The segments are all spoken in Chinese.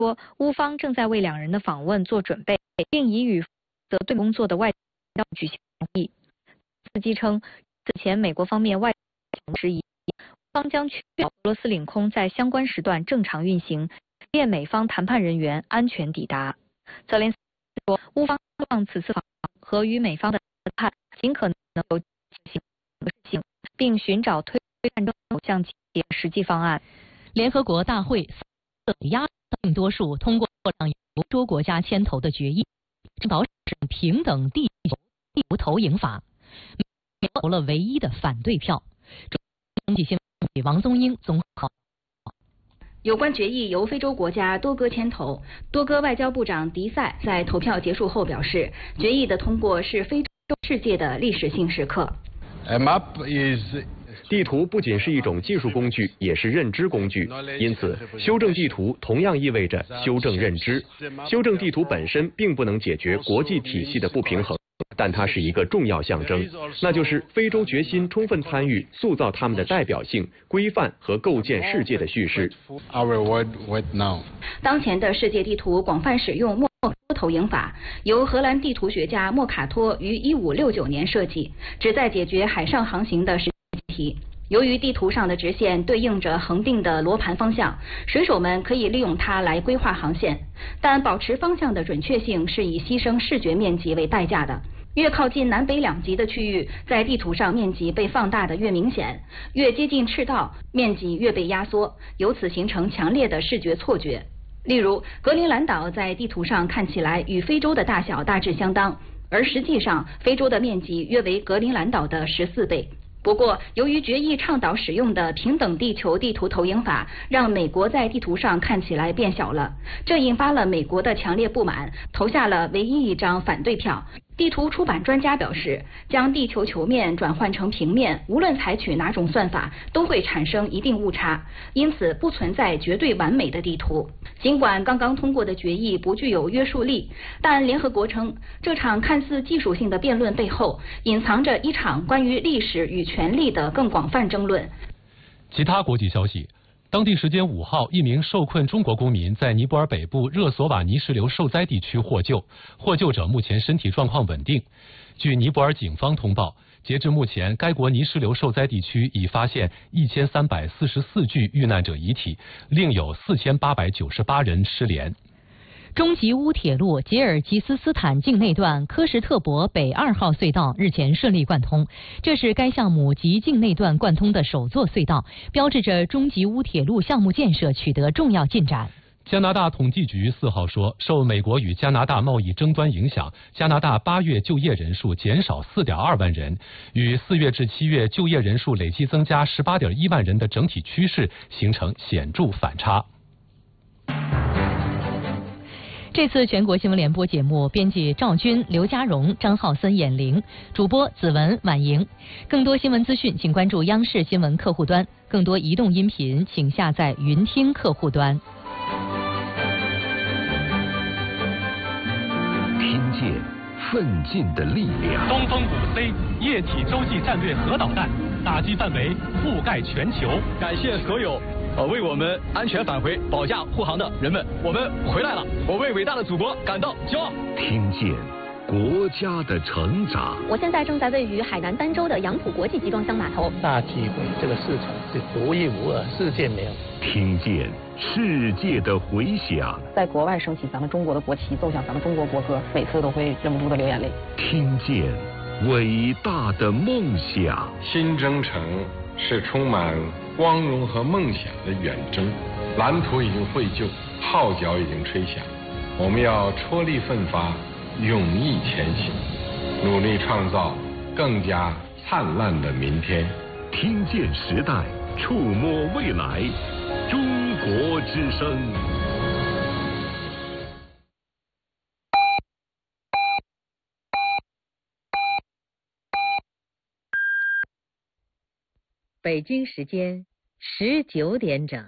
说，乌方正在为两人的访问做准备，并已与负责对工作的外交举行会议。司机称，此前美国方面外交质疑，乌方将确保俄罗斯领空在相关时段正常运行，便美方谈判人员安全抵达。泽连斯基说，乌方希望此次访问和与美方的谈判尽可能有进行，并寻找推战争走向解实际方案。 联合国大会压倒多数通过让由非洲国家牵头的决议，保持平等地球投影法，投了唯一的反对票。中纪新闻王宗英综合。 有关决议由非洲国家多哥牵头，多哥外交部长迪塞在投票结束后表示，决议的通过是非洲世界的历史性时刻。 地图不仅是一种技术工具，也是认知工具，因此修正地图同样意味着修正认知。修正地图本身并不能解决国际体系的不平衡，但它是一个重要象征，那就是非洲决心充分参与塑造他们的代表性、规范和构建世界的叙事。 当前的世界地图广泛使用莫夫投影法，由荷兰地图学家莫卡托于1569年设计，旨在解决海上航行的实际题。由于地图上的直线对应着恒定的罗盘方向，水手们可以利用它来规划航线，但保持方向的准确性是以牺牲视觉面积为代价的。越靠近南北两极的区域，在地图上面积被放大的越明显，越接近赤道，面积越被压缩，由此形成强烈的视觉错觉。例如，格陵兰岛在地图上看起来与非洲的大小大致相当，而实际上非洲的面积约为格陵兰岛的14倍。不过，由于决议倡导使用的平等地球地图投影法，让美国在地图上看起来变小了，这引发了美国的强烈不满，投下了唯一一张反对票。地图出版专家表示，将地球球面转换成平面，无论采取哪种算法，都会产生一定误差，因此不存在绝对完美的地图。尽管刚刚通过的决议不具有约束力，但联合国称，这场看似技术性的辩论背后，隐藏着一场关于历史与权力的更广泛争论。 其他国际消息。当地时间5号，一名受困中国公民在尼泊尔北部热索瓦尼石流受灾地区获救，获救者目前身体状况稳定。据尼泊尔警方通报，截至目前，该国泥石流受灾地区已发现1344具遇难者遗体，另有4898人失联。 中吉乌铁路吉尔吉斯斯坦境内段科什特伯北2号隧道日前顺利贯通，这是该项目及境内段贯通的首座隧道，标志着中吉乌铁路项目建设取得重要进展。 加拿大统计局4号说，受美国与加拿大贸易争端影响，加拿大8月就业人数减少4.2万人，与4月至7月就业人数累计增加18.1万人的整体趋势形成显著反差。 这次全国新闻联播节目，编辑赵军、刘家荣、张浩森、闫玲，主播子文、婉莹。更多新闻资讯，请关注央视新闻客户端；更多移动音频，请下载云听客户端。 听见奋进的力量。 东风5C 液体洲际战略核导弹打击范围覆盖全球。 感谢所有为我们安全返回保驾护航的人们，我们回来了，我为伟大的祖国感到骄傲。 听见国家的成长。 我现在正在位于海南儋州的杨浦国际集装箱码头。 大机会，这个市场是独一无二，世界没有。 听见世界的回响。 在国外升起咱们中国的国旗，奏响咱们中国国歌，每次都会忍不住的流眼泪。 听见伟大的梦想。 新征程是充满光荣和梦想的远征，蓝图已经绘就，号角已经吹响，我们要踔厉奋发，勇毅前行，努力创造更加灿烂的明天。 听见时代，触摸未来，中国之声。 北京时间19点整。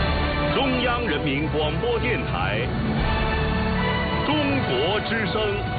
中央人民广播电台，中国之声。